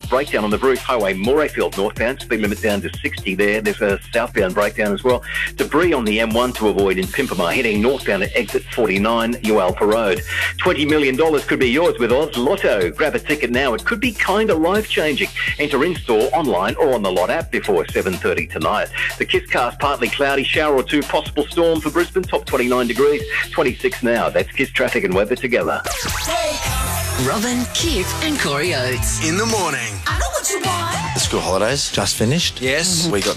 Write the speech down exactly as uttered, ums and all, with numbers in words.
breakdown on the Bruce Highway, Morayfield northbound. Speed limit down to sixty there. There's a southbound breakdown as well. Debris on the M one to avoid in Pimpama, heading northbound at exit forty-nine, Ualpa Road. twenty million dollars could be yours with Oz Lotto. Grab a ticket now. It could be kind of life-changing. Enter in-store, online or on the Lot app before seven thirty tonight. The Kisscast, partly cloudy, shower or two, possible storm for Brisbane, top twenty-nine degrees, twenty-six now. That's Kiss traffic and weather together. Robin, Kip and Corey Oates. In the morning. I know what you want. The school holidays just finished. Yes. We got